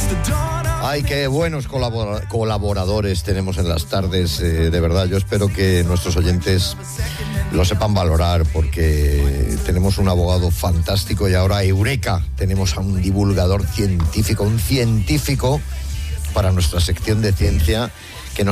Ay, qué buenos colaboradores tenemos en las tardes, de verdad. Yo espero que nuestros oyentes lo sepan valorar, porque tenemos un abogado fantástico y ahora, eureka, tenemos a un divulgador científico, un científico para nuestra sección de ciencia, que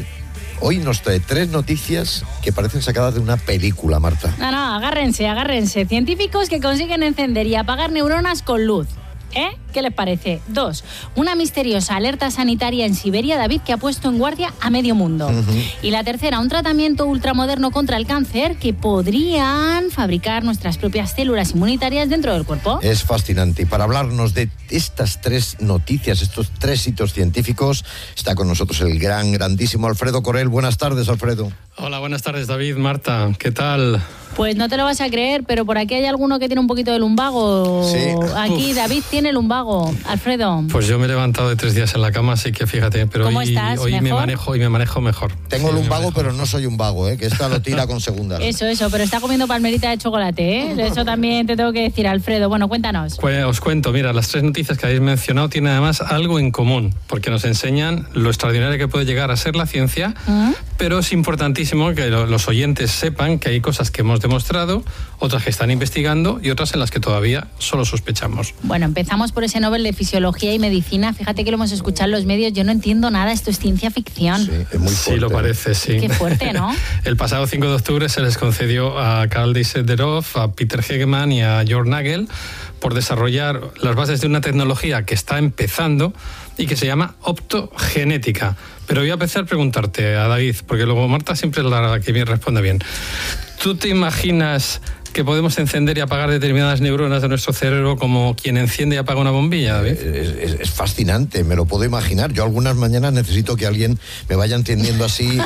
hoy nos trae 3 noticias que parecen sacadas de una película, Marta. No, agárrense. Científicos que consiguen encender y apagar neuronas con luz. ¿Qué les parece? 2. Una misteriosa alerta sanitaria en Siberia, David, que ha puesto en guardia a medio mundo. Y la tercera, un tratamiento ultramoderno contra el cáncer que podrían fabricar nuestras propias células inmunitarias dentro del cuerpo. Es fascinante. Y para hablarnos de estas 3 noticias, estos 3 hitos científicos, está con nosotros el grandísimo Alfredo Corel. Buenas tardes, Alfredo. Hola, buenas tardes, David, Marta, ¿qué tal? Pues no te lo vas a creer, pero por aquí hay alguno que tiene un poquito de lumbago. Sí. Aquí David tiene lumbago, Alfredo. Pues yo me he levantado de 3 días en la cama, así que fíjate, pero ¿Cómo estás? hoy me manejo mejor. Tengo lumbago, pero no soy un vago, que esta lo tira con segunda. Eso, pero está comiendo palmerita de chocolate, Eso también te tengo que decir, Alfredo. Bueno, cuéntanos. Pues os cuento, mira, las 3 noticias que habéis mencionado tienen además algo en común, porque nos enseñan lo extraordinario que puede llegar a ser la ciencia, pero es importantísimo que los oyentes sepan que hay cosas que hemos demostrado, otras que están investigando y otras en las que todavía solo sospechamos. Bueno, empezamos por ese Nobel de Fisiología y Medicina. Fíjate que lo hemos escuchado en los medios. Yo no entiendo nada, esto es ciencia ficción. Sí, es muy fuerte. Sí, lo parece, sí. Qué fuerte, ¿no? El pasado 5 de octubre se les concedió a Karl Deisseroth, a Peter Hegemann y a Jörg Nagel por desarrollar las bases de una tecnología que está empezando y que se llama optogenética. Pero voy a empezar a preguntarte a David, porque luego Marta siempre es la que bien responde bien. ¿Tú te imaginas que podemos encender y apagar determinadas neuronas de nuestro cerebro como quien enciende y apaga una bombilla, David? Es fascinante, me lo puedo imaginar. Yo algunas mañanas necesito que alguien me vaya encendiendo así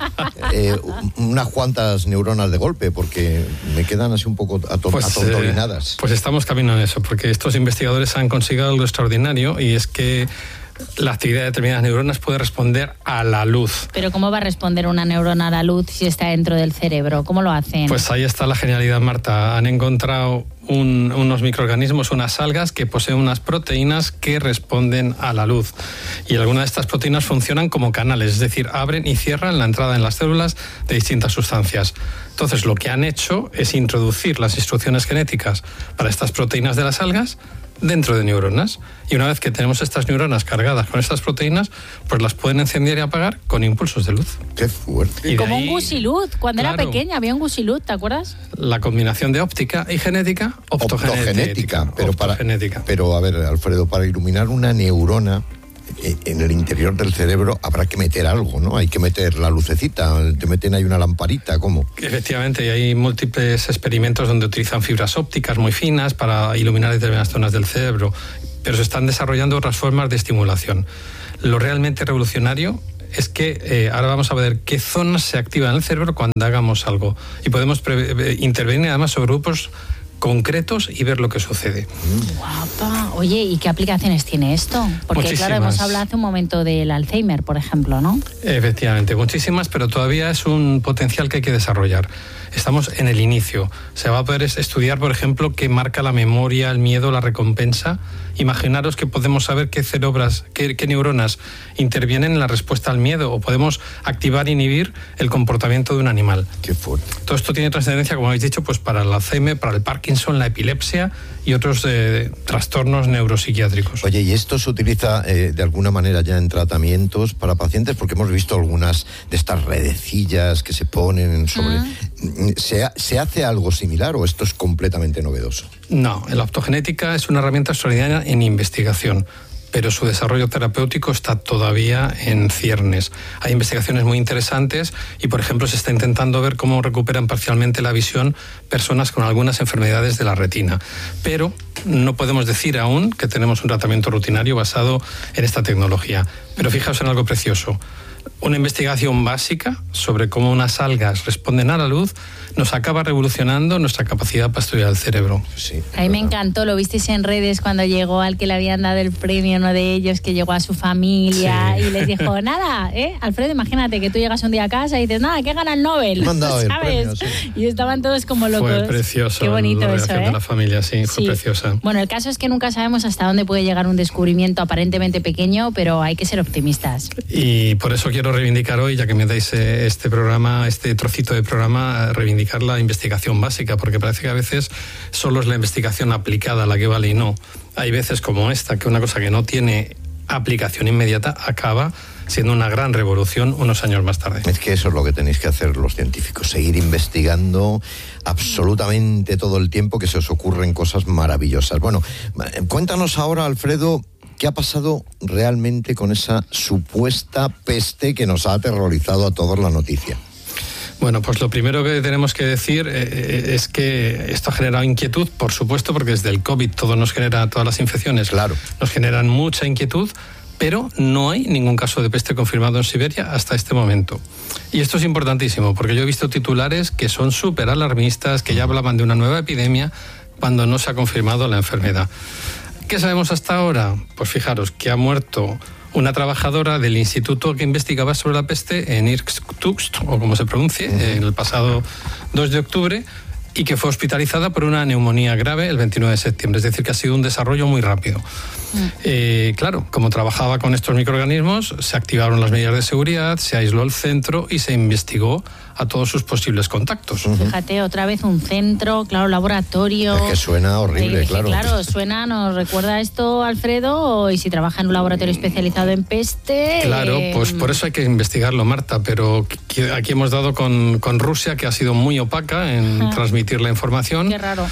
unas cuantas neuronas de golpe, porque me quedan así un poco atontolinadas. Pues estamos camino en eso, porque estos investigadores han conseguido algo extraordinario, y es que la actividad de determinadas neuronas puede responder a la luz. Pero ¿cómo va a responder una neurona a la luz si está dentro del cerebro? ¿Cómo lo hacen? Pues ahí está la genialidad, Marta. Han encontrado unos microorganismos, unas algas que poseen unas proteínas que responden a la luz. Y algunas de estas proteínas funcionan como canales, es decir, abren y cierran la entrada en las células de distintas sustancias. Entonces, lo que han hecho es introducir las instrucciones genéticas para estas proteínas de las algas dentro de neuronas, y una vez que tenemos estas neuronas cargadas con estas proteínas, pues las pueden encender y apagar con impulsos de luz. ¡Qué fuerte! Y como un gusiluz. Cuando era pequeña había un gusiluz, ¿te acuerdas? La combinación de óptica y genética, optogenética. Pero a ver, Alfredo, para iluminar una neurona en el interior del cerebro habrá que meter algo, ¿no? Hay que meter la lucecita, te meten ahí una lamparita, ¿cómo? Efectivamente, y hay múltiples experimentos donde utilizan fibras ópticas muy finas para iluminar determinadas zonas del cerebro, pero se están desarrollando otras formas de estimulación. Lo realmente revolucionario es que ahora vamos a ver qué zonas se activan en el cerebro cuando hagamos algo, y podemos intervenir además sobre grupos concretos y ver lo que sucede. Guapa. Oye, ¿y qué aplicaciones tiene esto? Porque muchísimas. Claro, hemos hablado hace un momento del Alzheimer, por ejemplo, ¿no? Efectivamente, muchísimas, pero todavía es un potencial que hay que desarrollar. Estamos en el inicio. Se va a poder estudiar, por ejemplo, qué marca la memoria, el miedo, la recompensa. Imaginaros que podemos saber qué neuronas intervienen en la respuesta al miedo, o podemos activar e inhibir el comportamiento de un animal. Qué fuerte. Todo esto tiene trascendencia, como habéis dicho, pues para el Alzheimer, para el Parkinson, la epilepsia y otros trastornos neuropsiquiátricos. Oye, ¿y esto se utiliza de alguna manera ya en tratamientos para pacientes? Porque hemos visto algunas de estas redecillas que se ponen sobre... ¿Se hace algo similar o esto es completamente novedoso? No, la optogenética es una herramienta extraordinaria en investigación, pero su desarrollo terapéutico está todavía en ciernes. Hay investigaciones muy interesantes y, por ejemplo, se está intentando ver cómo recuperan parcialmente la visión personas con algunas enfermedades de la retina. Pero no podemos decir aún que tenemos un tratamiento rutinario basado en esta tecnología. Pero fijaos en algo precioso. Una investigación básica sobre cómo unas algas responden a la luz nos acaba revolucionando nuestra capacidad para estudiar el cerebro. Sí, a mí me encantó, lo visteis en redes cuando llegó al que le habían dado el premio, uno de ellos, que llegó a su familia y les dijo, nada, Alfredo, imagínate que tú llegas un día a casa y dices, nada, que gana el Nobel, me han dado el ¿sabes? premio, sí. Y estaban todos como locos. Fue precioso. Qué bonito la eso, reacción de la familia, sí, fue preciosa. Bueno, el caso es que nunca sabemos hasta dónde puede llegar un descubrimiento aparentemente pequeño, pero hay que ser optimistas. Y por eso quiero reivindicar hoy, ya que me dais este programa, este trocito de programa, reivindicar la investigación básica, porque parece que a veces solo es la investigación aplicada la que vale y no. Hay veces como esta, que una cosa que no tiene aplicación inmediata acaba siendo una gran revolución unos años más tarde. Es que eso es lo que tenéis que hacer los científicos, seguir investigando absolutamente todo el tiempo, que se os ocurren cosas maravillosas. Bueno, cuéntanos ahora, Alfredo, ¿qué ha pasado realmente con esa supuesta peste que nos ha aterrorizado a todos la noticia? Bueno, pues lo primero que tenemos que decir es que esto ha generado inquietud, por supuesto, porque desde el COVID todas las infecciones claro, nos generan mucha inquietud, pero no hay ningún caso de peste confirmado en Siberia hasta este momento. Y esto es importantísimo, porque yo he visto titulares que son súper alarmistas, que ya hablaban de una nueva epidemia cuando no se ha confirmado la enfermedad. ¿Qué sabemos hasta ahora? Pues fijaros que ha muerto una trabajadora del instituto que investigaba sobre la peste en Irkutsk, o como se pronuncie, en el pasado 2 de octubre, y que fue hospitalizada por una neumonía grave el 29 de septiembre. Es decir, que ha sido un desarrollo muy rápido. Claro, como trabajaba con estos microorganismos, se activaron las medidas de seguridad, se aisló el centro y se investigó a todos sus posibles contactos. Fíjate, otra vez un centro, claro, laboratorio. Es que suena horrible, claro. Claro, suena, nos recuerda esto, Alfredo, y si trabaja en un laboratorio especializado en peste... Claro, pues por eso hay que investigarlo, Marta, pero aquí hemos dado con Rusia, que ha sido muy opaca en transmitir la información. Qué raro.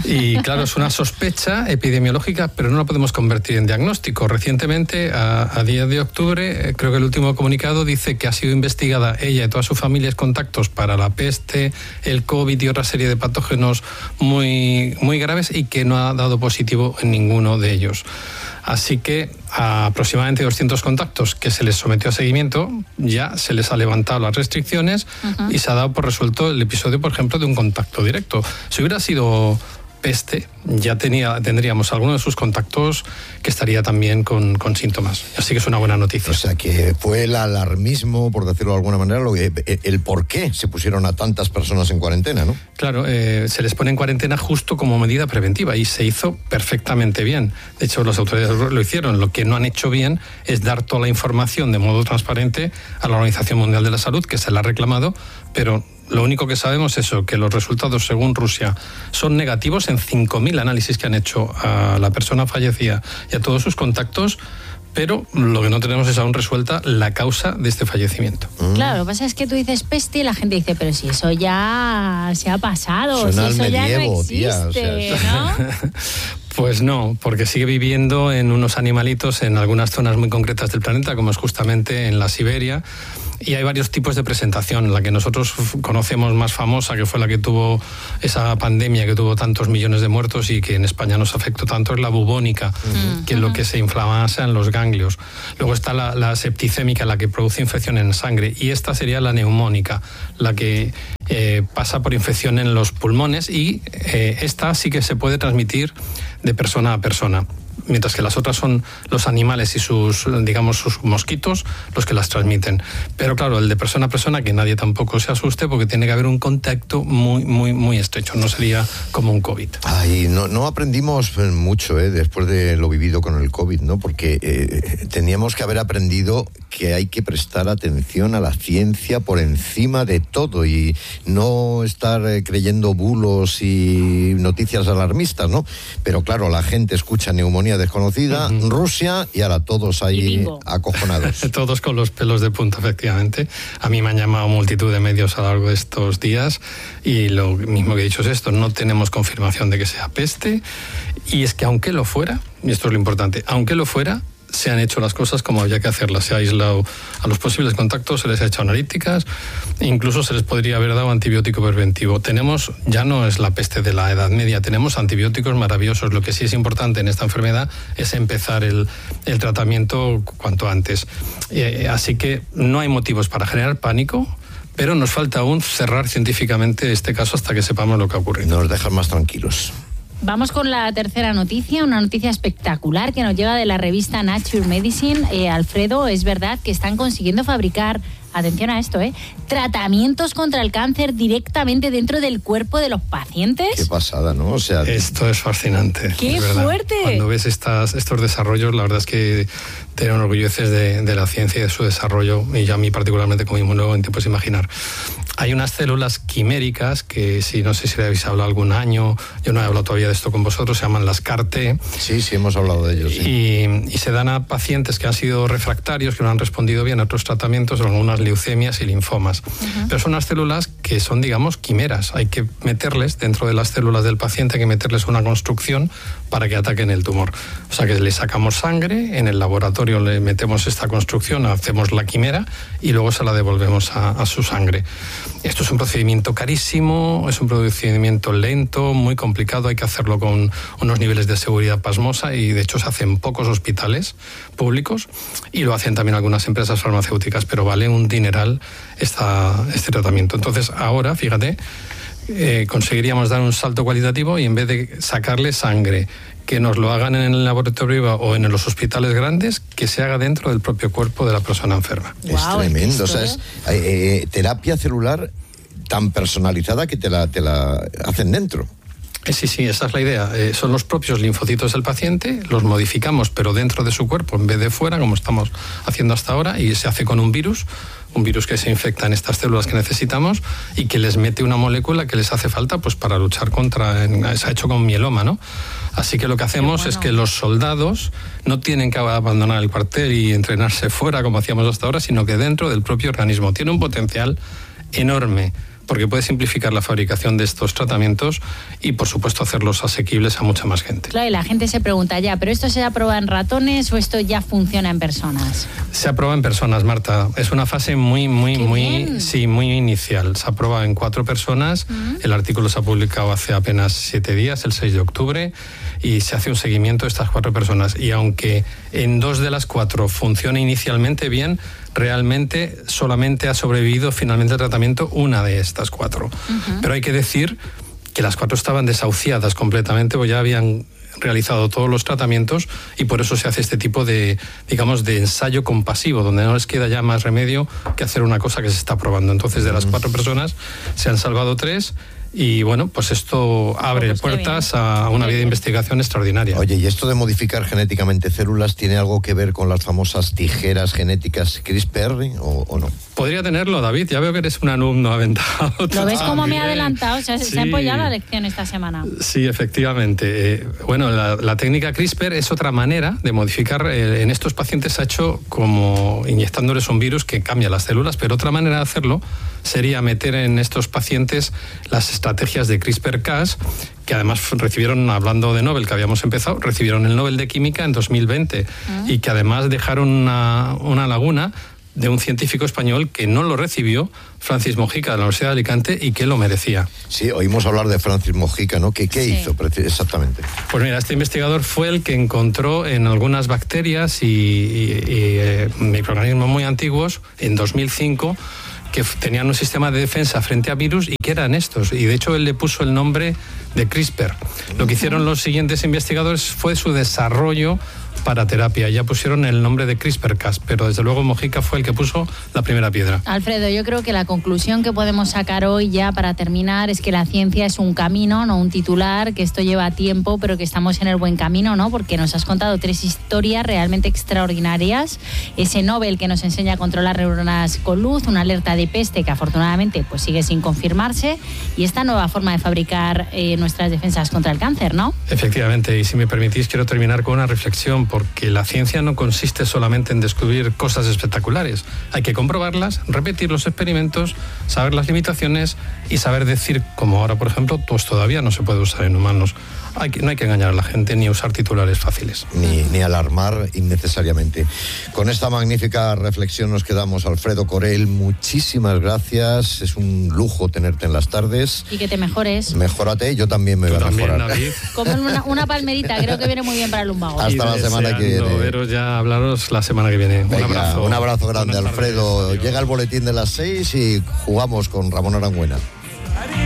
Y claro, es una sospecha epidemiológica, pero no la podemos convertir en diagnóstico. Recientemente, a día de octubre, creo que el último comunicado dice que ha sido investigada ella y toda su familia contactos para la peste, el COVID y otra serie de patógenos muy, muy graves y que no ha dado positivo en ninguno de ellos. Así que a aproximadamente 200 contactos que se les sometió a seguimiento, ya se les ha levantado las restricciones y se ha dado por resuelto el episodio, por ejemplo, de un contacto directo. Si hubiera sido peste, ya tendríamos alguno de sus contactos que estaría también con síntomas. Así que es una buena noticia. O sea, que fue el alarmismo, por decirlo de alguna manera, el por qué se pusieron a tantas personas en cuarentena, ¿no? Claro, se les pone en cuarentena justo como medida preventiva y se hizo perfectamente bien. De hecho, las autoridades lo hicieron. Lo que no han hecho bien es dar toda la información de modo transparente a la Organización Mundial de la Salud, que se la ha reclamado, pero lo único que sabemos es eso, que los resultados, según Rusia, son negativos en 5.000 análisis que han hecho a la persona fallecida y a todos sus contactos, pero lo que no tenemos es aún resuelta la causa de este fallecimiento. Claro, lo que pasa es que tú dices peste y la gente dice, pero si eso ya se ha pasado, suena si eso medievo, ya no existe, tía, o sea, ¿no? Pues no, porque sigue viviendo en unos animalitos en algunas zonas muy concretas del planeta, como es justamente en la Siberia. Y hay varios tipos de presentación. La que nosotros conocemos más famosa, que fue la que tuvo esa pandemia que tuvo tantos millones de muertos y que en España nos afectó tanto, es la bubónica, que es lo que se inflamase en los ganglios. Luego está la septicémica, la que produce infección en sangre, y esta sería la neumónica, la que pasa por infección en los pulmones, y esta sí que se puede transmitir de persona a persona, mientras que las otras son los animales y sus mosquitos los que las transmiten. Pero claro, el de persona a persona, que nadie tampoco se asuste, porque tiene que haber un contacto muy, muy, muy estrecho, no sería como un COVID. Ay, no aprendimos mucho después de lo vivido con el COVID, ¿no? Porque teníamos que haber aprendido que hay que prestar atención a la ciencia por encima de todo y no estar creyendo bulos y noticias alarmistas, ¿no? Pero claro, la gente escucha neumonía desconocida, Rusia, y ahora todos ahí acojonados. Todos con los pelos de punta, efectivamente. A mí me han llamado multitud de medios a lo largo de estos días y lo mismo que he dicho es esto, no tenemos confirmación de que sea peste, y es que aunque lo fuera, y esto es lo importante, aunque lo fuera, se han hecho las cosas como había que hacerlas. Se ha aislado a los posibles contactos, se les ha hecho analíticas, incluso se les podría haber dado antibiótico preventivo. Tenemos, ya no es la peste de la Edad Media, tenemos antibióticos maravillosos. Lo que sí es importante en esta enfermedad es empezar el tratamiento cuanto antes. Así que no hay motivos para generar pánico, pero nos falta aún cerrar científicamente este caso hasta que sepamos lo que ha ocurrido. Nos dejan más tranquilos. Vamos con la tercera noticia, una noticia espectacular que nos llega de la revista Nature Medicine. Alfredo, es verdad que están consiguiendo fabricar, atención a esto, tratamientos contra el cáncer directamente dentro del cuerpo de los pacientes. Qué pasada, ¿no? O sea, esto es fascinante. ¡Qué fuerte! Cuando ves estos desarrollos, la verdad es que te enorgulleces de la ciencia y de su desarrollo, y yo a mí particularmente como inmunólogo te puedes imaginar. Hay unas células quiméricas que, no sé si habéis hablado algún año, yo no he hablado todavía de esto con vosotros, se llaman las CAR-T. Sí, hemos hablado de ellos. Sí. Y se dan a pacientes que han sido refractarios, que no han respondido bien a otros tratamientos, algunas leucemias y linfomas. Pero son unas células que son, digamos, quimeras. Hay que meterles, dentro de las células del paciente, hay que meterles una construcción para que ataquen el tumor. O sea que le sacamos sangre, en el laboratorio le metemos esta construcción, hacemos la quimera y luego se la devolvemos a su sangre. Esto es un procedimiento carísimo, es un procedimiento lento, muy complicado, hay que hacerlo con unos niveles de seguridad pasmosa y de hecho se hace en pocos hospitales públicos y lo hacen también algunas empresas farmacéuticas, pero vale un dineral este tratamiento. Entonces ahora, fíjate, conseguiríamos dar un salto cualitativo y en vez de sacarle sangre, que nos lo hagan en el laboratorio o en los hospitales grandes, que se haga dentro del propio cuerpo de la persona enferma. Es tremendo, o sea, es terapia celular tan personalizada que te la hacen dentro. Sí, esa es la idea. Son los propios linfocitos del paciente, los modificamos pero dentro de su cuerpo en vez de fuera, como estamos haciendo hasta ahora, y se hace con un virus que se infecta en estas células que necesitamos y que les mete una molécula que les hace falta pues para luchar se ha hecho con mieloma, ¿no? Así que lo que hacemos es que los soldados no tienen que abandonar el cuartel y entrenarse fuera como hacíamos hasta ahora, sino que dentro del propio organismo. Tiene un potencial enorme, porque puede simplificar la fabricación de estos tratamientos y, por supuesto, hacerlos asequibles a mucha más gente. Claro, y la gente se pregunta ya, ¿pero esto se aprueba en ratones o esto ya funciona en personas? Se aprueba en personas, Marta. Es una fase muy inicial. Se aprueba en 4 personas. El artículo se ha publicado hace apenas 7 días, el 6 de octubre, y se hace un seguimiento de estas 4 personas. Y aunque en 2 de las 4 funciona inicialmente bien, realmente solamente ha sobrevivido finalmente al tratamiento una de estas 4. Pero hay que decir que las 4 estaban desahuciadas completamente, pues ya habían realizado todos los tratamientos y por eso se hace este tipo de, digamos, de ensayo compasivo, donde no les queda ya más remedio que hacer una cosa que se está probando. Entonces, de las 4 personas se han salvado 3. Y bueno, pues esto abre puertas a una vía de investigación extraordinaria. Oye, ¿y esto de modificar genéticamente células tiene algo que ver con las famosas tijeras genéticas CRISPR o no? Podría tenerlo, David. Ya veo que eres un alumno aventajado. ¿Lo ves cómo me ha adelantado? Se ha apoyado la lección esta semana. Sí, efectivamente. Bueno, la técnica CRISPR es otra manera de modificar. En estos pacientes se ha hecho como inyectándoles un virus que cambia las células, pero otra manera de hacerlo sería meter en estos pacientes las estrategias de CRISPR-Cas, que además recibieron, hablando de Nobel, que habíamos empezado, recibieron el Nobel de Química en 2020 y que además dejaron una laguna de un científico español que no lo recibió, Francis Mojica, de la Universidad de Alicante, y que lo merecía. Sí, oímos hablar de Francis Mojica, ¿no? ¿Qué hizo exactamente? Pues mira, este investigador fue el que encontró en algunas bacterias y microorganismos muy antiguos, en 2005, que tenían un sistema de defensa frente a virus y que eran estos. Y de hecho él le puso el nombre de CRISPR. Lo que hicieron los siguientes investigadores fue su desarrollo para terapia. Ya pusieron el nombre de CRISPR-Cas, pero desde luego Mojica fue el que puso la primera piedra. Alfredo, yo creo que la conclusión que podemos sacar hoy ya para terminar es que la ciencia es un camino, no un titular, que esto lleva tiempo, pero que estamos en el buen camino, ¿no? Porque nos has contado 3 historias realmente extraordinarias. Ese Nobel que nos enseña a controlar neuronas con luz, una alerta de peste que afortunadamente pues sigue sin confirmarse, y esta nueva forma de fabricar nuestras defensas contra el cáncer, ¿no? Efectivamente, y si me permitís quiero terminar con una reflexión, atención, porque la ciencia no consiste solamente en descubrir cosas espectaculares. Hay que comprobarlas, repetir los experimentos, saber las limitaciones y saber decir, como ahora, por ejemplo, pues todavía no se puede usar en humanos. No hay que engañar a la gente ni usar titulares fáciles. Ni alarmar innecesariamente. Con esta magnífica reflexión nos quedamos. Alfredo Corell, muchísimas gracias. Es un lujo tenerte en las tardes. Y que te mejores. Mejórate, yo también me voy a mejorar. Comer una palmerita, creo que viene muy bien para el lumbago. Hasta la semana que viene. Veros ya, hablaros la semana que viene. Venga, un abrazo grande, Alfredo. Llega el boletín de las 6 y jugamos con Ramón Arangüena.